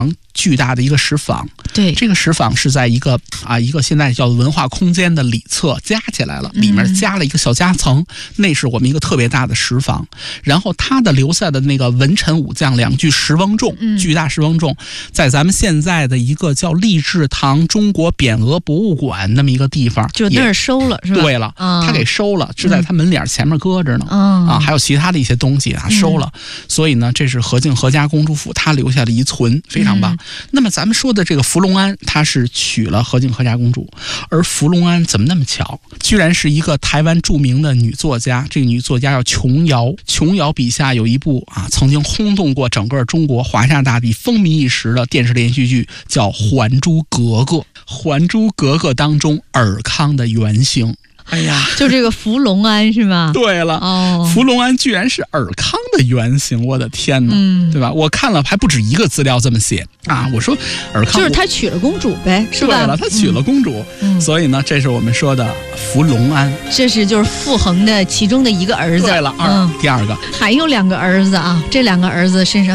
巨大的一个石坊。 对， 这个石坊是在一个现在叫文化空间的里侧加起来了，里面加了一个小夹层，那是我们一个特别大的石坊。然后他的留下的那个文臣武将2具石翁仲，巨大石翁仲，在咱们现在的一个叫励志堂中国匾额博物馆那么一个地方， 就那儿收了是吧？ 对了，他给收了，是在他门脸前面搁着呢。还有其他的一些东西收了。所以呢，这是何敬何家公主府他留下的遗存，非常棒。那么咱们说的这个福龙安，他是娶了何敬何家公主，而福龙安怎么那么巧，居然是一个台湾著名的女作家，这个女作家叫琼瑶。琼瑶笔下有一部曾经轰动过整个中国，华夏大地风靡一时的电视连续剧，叫《还珠格格》。《还珠格格》当中尔康的原型。哎呀， 就这个福龙安是吗？ 对了，福龙安居然是尔康的原型，我的天哪，对吧？我看了还不止一个资料这么写我说尔康就是他娶了公主呗，是吧？ 对了，他娶了公主，所以呢，这是我们说的福龙安， 这是就是傅恒的其中的一个儿子。 对了，第二个还有2个儿子这2个儿子身上